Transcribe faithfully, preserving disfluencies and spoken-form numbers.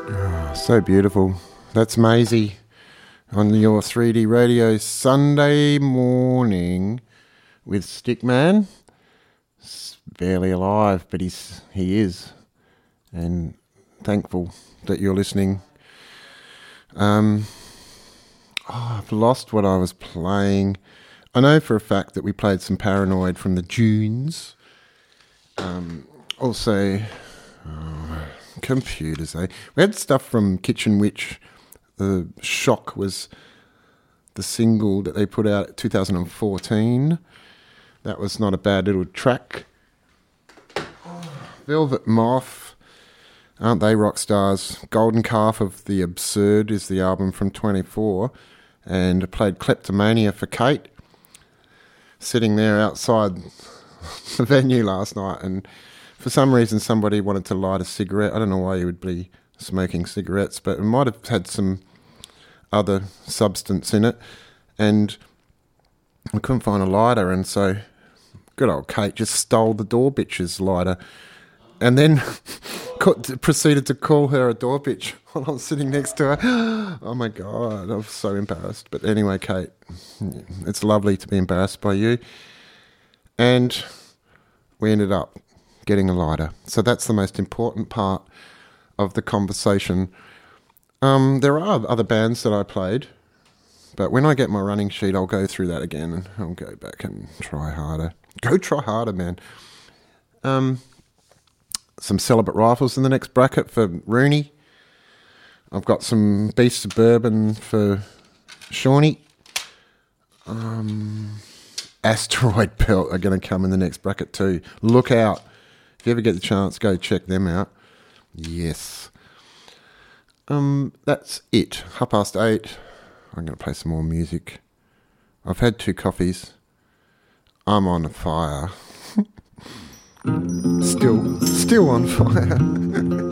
Oh, so beautiful. That's Maisie on your three D radio Sunday morning with Stickman. He's barely alive, but he's he is, and thankful that you're listening. Um, oh, I've lost what I was playing. I know for a fact that we played some Paranoid from the Dunes. Um, also, oh, computers, eh? We had stuff from Kitchen Witch. The Shock was the single that they put out in two thousand fourteen. That was not a bad little track. Velvet Moth, aren't they rock stars? Golden Calf of the Absurd is the album from twenty-four. And I played Kleptomania for Kate, sitting there outside the venue last night, and for some reason somebody wanted to light a cigarette. I don't know why you would be smoking cigarettes, but it might have had some other substance in it, and I couldn't find a lighter, and so good old Kate just stole the door bitch's lighter, and then proceeded to call her a door bitch while I was sitting next to her. Oh my God, I was so embarrassed. But anyway, Kate, it's lovely to be embarrassed by you. And we ended up getting a lighter. So that's the most important part of the conversation. Um, there are other bands that I played, but when I get my running sheet, I'll go through that again and I'll go back and try harder. Go try harder, man. Um, some Celibate Rifles in the next bracket for Rooney. I've got some Beast of Bourbon for Shawnee. Um, Asteroid Pelt are going to come in the next bracket too. Look out. If you ever get the chance, go check them out. Yes. Um, that's it. Half past eight. I'm going to play some more music. I've had two coffees. I'm on fire. still, still on fire.